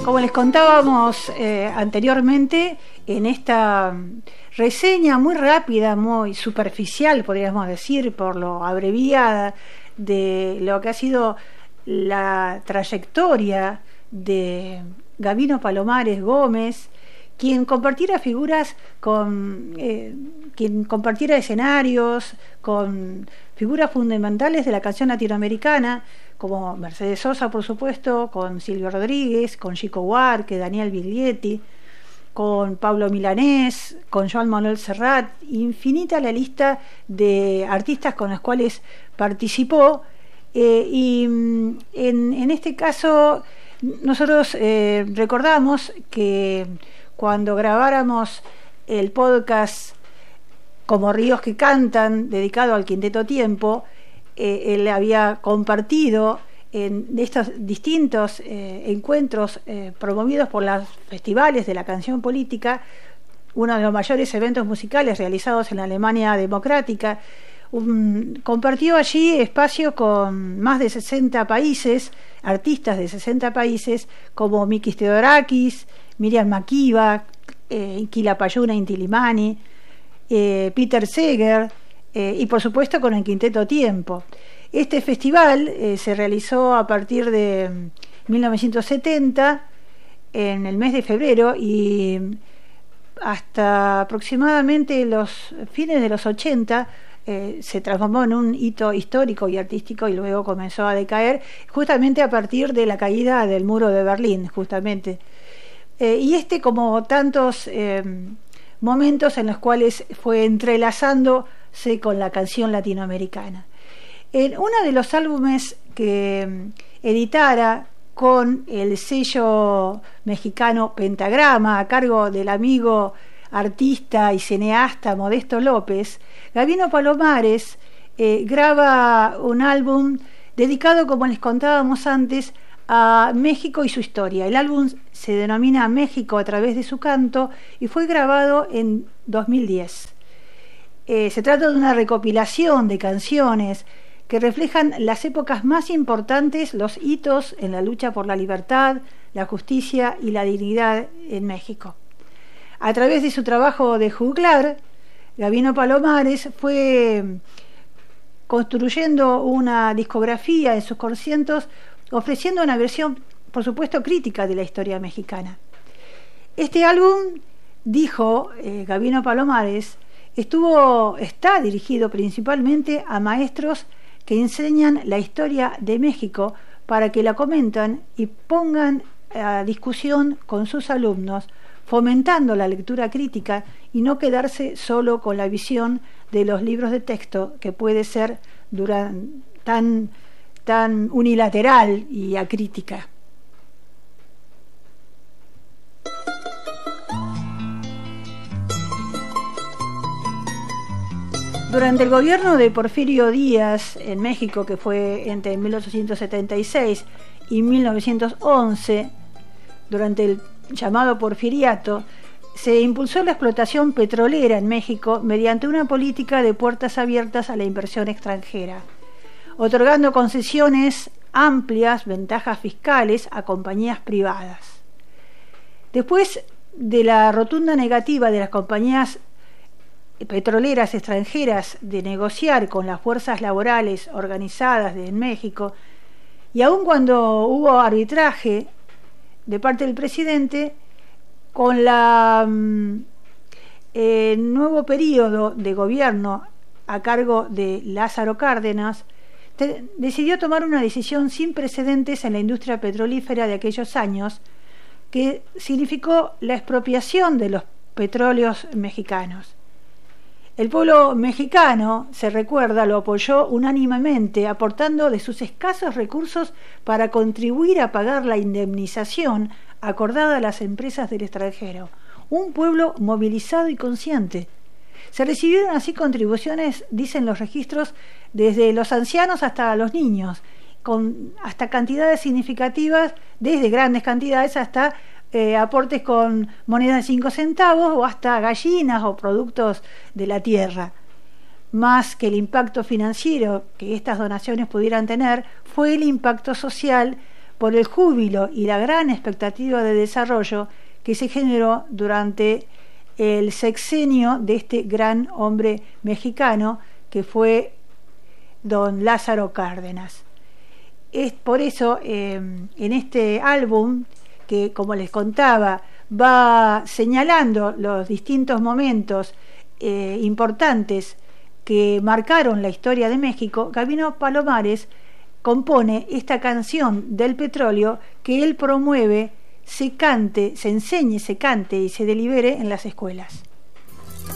Como les contábamos anteriormente, en esta reseña muy rápida, muy superficial, podríamos decir, por lo abreviada, de lo que ha sido la trayectoria de Gabino Palomares Gómez, quien compartiera figuras quien compartiera escenarios con figuras fundamentales de la canción latinoamericana, como Mercedes Sosa, por supuesto, con Silvio Rodríguez, con Chico Buarque, Daniel Biglietti, con Pablo Milanés, con Joan Manuel Serrat, infinita la lista de artistas con los cuales participó, y en este caso nosotros recordamos que cuando grabáramos el podcast Como Ríos que Cantan, dedicado al Quinteto Tiempo, él había compartido en estos distintos encuentros promovidos por los festivales de la canción política, uno de los mayores eventos musicales realizados en la Alemania democrática. Compartió allí espacio con más de 60 países, artistas de 60 países, como Mikis Theodorakis, Miriam Makeba, Quilapayuna Intilimani, Peter Seeger, y por supuesto con el Quinteto Tiempo. Este festival se realizó a partir de 1970, en el mes de febrero, y hasta aproximadamente los fines de los 80 se transformó en un hito histórico y artístico, y luego comenzó a decaer justamente a partir de la caída del muro de Berlín, justamente. Y como tantos momentos en los cuales fue entrelazándose con la canción latinoamericana. En uno de los álbumes que editara con el sello mexicano Pentagrama, a cargo del amigo artista y cineasta Modesto López, Gabino Palomares graba un álbum dedicado, como les contábamos antes, a México y su historia. El álbum se denomina México a través de su canto y fue grabado en 2010. Se trata de una recopilación de canciones que reflejan las épocas más importantes, los hitos en la lucha por la libertad, la justicia y la dignidad en México. A través de su trabajo de juglar, Gabino Palomares fue construyendo una discografía en sus conciertos, ofreciendo una versión, por supuesto, crítica de la historia mexicana. Este álbum, dijo Gabino Palomares, está dirigido principalmente a maestros que enseñan la historia de México para que la comentan y pongan a discusión con sus alumnos, fomentando la lectura crítica y no quedarse solo con la visión de los libros de texto, que puede ser tan unilateral y acrítica. Durante el gobierno de Porfirio Díaz en México, que fue entre 1876 y 1911, durante el llamado Porfiriato, se impulsó la explotación petrolera en México mediante una política de puertas abiertas a la inversión extranjera, otorgando concesiones amplias, ventajas fiscales a compañías privadas. Después de la rotunda negativa de las compañías petroleras extranjeras de negociar con las fuerzas laborales organizadas en México, y aun cuando hubo arbitraje de parte del presidente, con la nuevo periodo de gobierno a cargo de Lázaro Cárdenas, decidió tomar una decisión sin precedentes en la industria petrolífera de aquellos años, que significó la expropiación de los petróleos mexicanos. El pueblo mexicano, se recuerda, lo apoyó unánimemente, aportando de sus escasos recursos para contribuir a pagar la indemnización acordada a las empresas del extranjero. Un pueblo movilizado y consciente. Se recibieron así contribuciones, dicen los registros, desde los ancianos hasta los niños, hasta cantidades significativas, desde grandes cantidades hasta aportes con moneda de 5 centavos o hasta gallinas o productos de la tierra. Más que el impacto financiero que estas donaciones pudieran tener, fue el impacto social por el júbilo y la gran expectativa de desarrollo que se generó durante el sexenio de este gran hombre mexicano que fue don Lázaro Cárdenas. Es por eso en este álbum, que como les contaba va señalando los distintos momentos importantes que marcaron la historia de México, Gabino Palomares compone esta canción del petróleo que él promueve se cante, se enseñe, se cante y se delibere en las escuelas.